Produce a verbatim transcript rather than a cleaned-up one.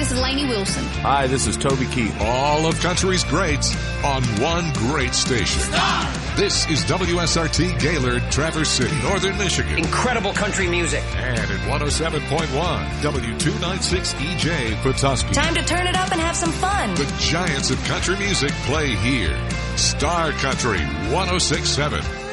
this is Lainey Wilson. Hi, this is Toby Keith. All of country's greats on one great station. Star! This is W S R T Gaylord, Traverse City, Northern Michigan. Incredible country music. And at one oh seven point one, W two ninety-six E J, Petoskey. Time to turn it up and have some fun. The giants of country music play here. Star Country one oh six point seven.